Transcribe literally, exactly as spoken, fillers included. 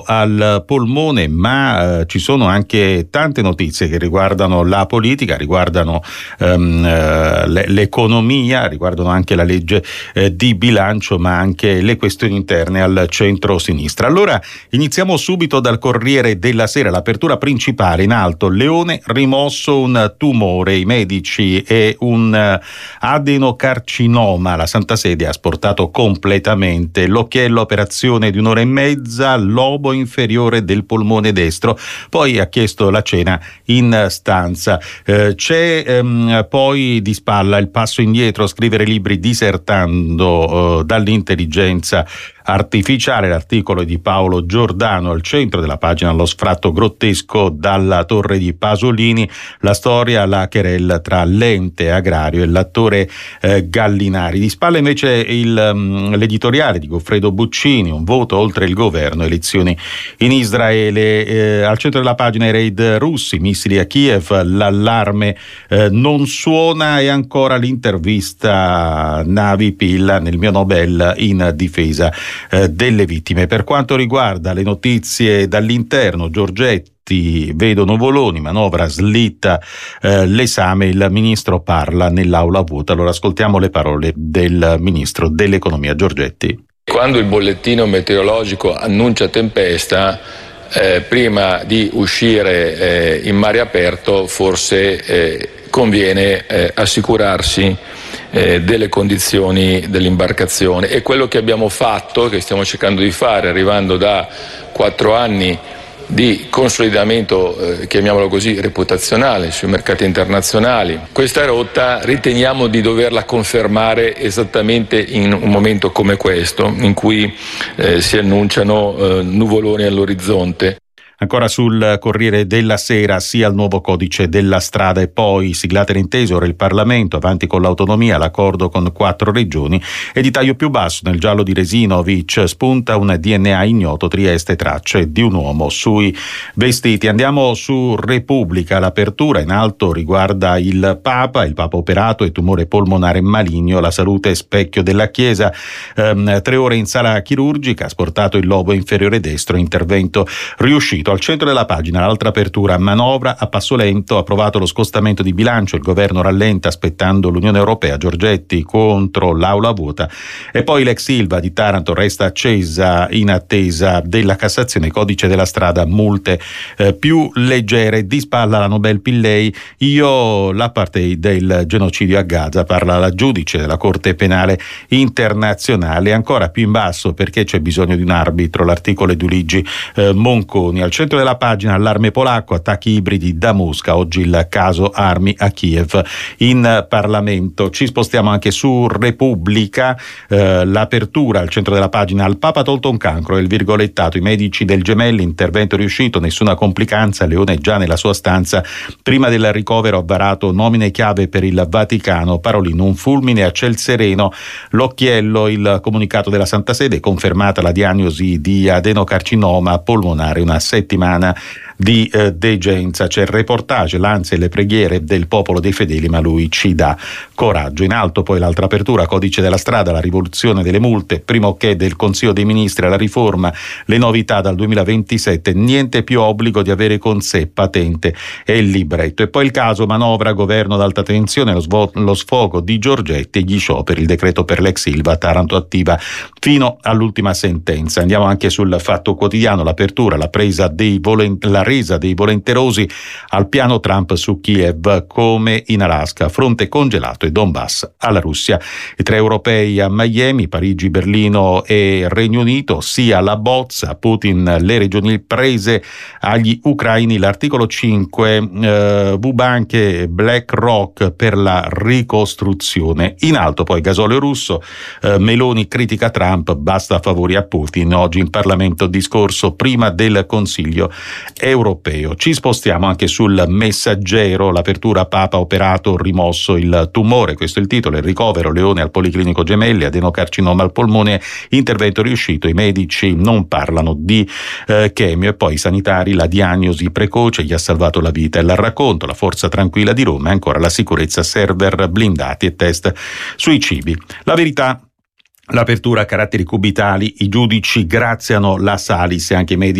al polmone, ma eh, ci sono anche tante notizie che riguardano la politica, riguardano ehm, eh, l'economia, riguardano anche la legge eh, di bilancio, ma anche le questioni interne al centro-sinistra. Allora iniziamo subito dal Corriere della Sera, l'apertura principale in alto: Leone rimosso un tumore, i medici e un adenocarcinoma, la Santa Sede ha asportato completamente l'occhiello, operazione di un'ora e mezza, lobo inferiore del polmone destro, poi ha chiesto la cena in stanza. Eh, c'è ehm, poi di spalla il passo indietro, scrivere libri disertando eh, dall'intelligenza artificiale, l'articolo di Paolo Giordano, al centro della pagina lo sfratto grottesco dalla torre di Pasolini, la storia, la querella tra l'ente agrario e l'attore eh, Gallinari. Di spalla invece il, um, l'editoriale di Goffredo Buccini, un voto oltre il governo, elezioni in Israele. Eh, al centro della pagina i raid russi, missili a Kiev, l'allarme eh, non suona, e ancora l'intervista Navi Pilla nel mio Nobel in difesa eh, delle vittime. Per quanto riguarda le notizie dall'interno, Giorgetti, vedo nuvoloni, manovra slitta eh, l'esame, il ministro parla nell'aula vuota. Allora ascoltiamo le parole del ministro dell'economia Giorgetti. Quando il bollettino meteorologico annuncia tempesta, eh, prima di uscire eh, in mare aperto forse eh, conviene eh, assicurarsi eh, delle condizioni dell'imbarcazione, e quello che abbiamo fatto, che stiamo cercando di fare, arrivando da quattro anni di consolidamento, eh, chiamiamolo così, reputazionale sui mercati internazionali. Questa rotta riteniamo di doverla confermare esattamente in un momento come questo, in cui eh, si annunciano eh, nuvoloni all'orizzonte. Ancora sul Corriere della Sera, sia il nuovo codice della strada e poi siglate l'intesa, ora il Parlamento, avanti con l'autonomia, l'accordo con quattro regioni, e di taglio più basso nel giallo di Resinovic spunta un D N A ignoto, Trieste, tracce di un uomo sui vestiti. Andiamo su Repubblica, l'apertura in alto riguarda il Papa, il Papa operato e tumore polmonare maligno, la salute è specchio della Chiesa, ehm, tre ore in sala chirurgica, asportato il lobo inferiore destro, intervento riuscito. Al centro della pagina l'altra apertura, manovra a passo lento, approvato lo scostamento di bilancio, il governo rallenta aspettando l'Unione Europea, Giorgetti contro l'aula vuota, e poi l'ex Ilva di Taranto resta accesa in attesa della Cassazione, codice della strada, multe eh, più leggere. Di spalla la Nobel Pillei, io l'apartheid del genocidio a Gaza, parla la giudice della Corte Penale Internazionale. Ancora più in basso, perché c'è bisogno di un arbitro, l'articolo di Luigi eh, Monconi. Al centro della pagina allarme polacco, attacchi ibridi da Mosca, oggi il caso armi a Kiev in Parlamento. Ci spostiamo anche su Repubblica, eh, l'apertura al centro della pagina, al Papa tolto un cancro, il virgolettato, i medici del Gemelli, intervento riuscito, nessuna complicanza, Leone già nella sua stanza, prima del ricovero ha varato nomine chiave per il Vaticano, Parolino, un fulmine a ciel sereno, l'occhiello, il comunicato della Santa Sede, confermata la diagnosi di adenocarcinoma polmonare, una settimana di eh, degenza. C'è il reportage, l'ansia e le preghiere del popolo dei fedeli, ma lui ci dà coraggio. In alto poi l'altra apertura, codice della strada, la rivoluzione delle multe, primo ok del Consiglio dei Ministri alla riforma, le novità dal duemilaventisette, niente più obbligo di avere con sé patente e il libretto. E poi il caso manovra, governo ad alta tensione, lo, svo- lo sfogo di Giorgetti e gli scioperi, il decreto per l'ex Ilva, Taranto attiva fino all'ultima sentenza. Andiamo anche sul Fatto Quotidiano, l'apertura, la presa dei volent- la resa dei volenterosi al piano Trump su Kiev, come in Alaska, fronte congelato e Donbass alla Russia. I tre europei a Miami, Parigi, Berlino e Regno Unito, sia la bozza, Putin, le regioni prese agli ucraini, l'articolo cinque, eh, Bubanche, BlackRock per la ricostruzione. In alto poi gasolio russo, eh, Meloni critica Trump, basta favori a Putin, oggi in Parlamento discorso prima del Consiglio europeo. Ci spostiamo anche sul Messaggero, l'apertura, Papa operato, rimosso il tumore, questo è il titolo, il ricovero, Leone al Policlinico Gemelli, adenocarcinoma al polmone, intervento riuscito, i medici non parlano di eh, chemio, e poi i sanitari, la diagnosi precoce gli ha salvato la vita, e il racconto, la Forza Tranquilla di Roma, e ancora la sicurezza, server blindati e test sui cibi. La Verità, l'apertura, caratteri cubitali, i giudici graziano la Salis e anche i medici